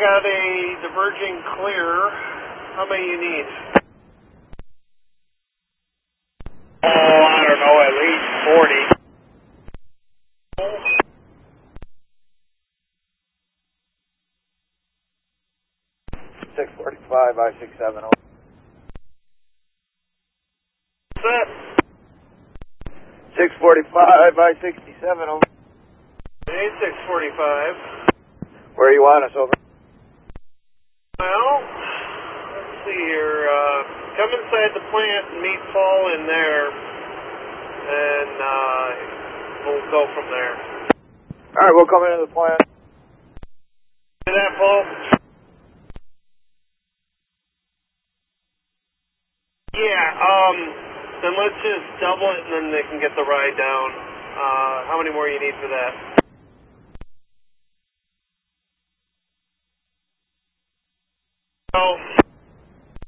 got a diverging clear. How many you need? Oh, I don't know, at least 40. 645 I-670. Set. 645 I-67 over. Hey, 645. Where you want us over? Well, let's see here. Come inside the plant and meet Paul in there, and we'll go from there. All right, we'll come into the plant. See that, Paul? Yeah, then let's just double it and then they can get the ride down. How many more you need for that? Oh.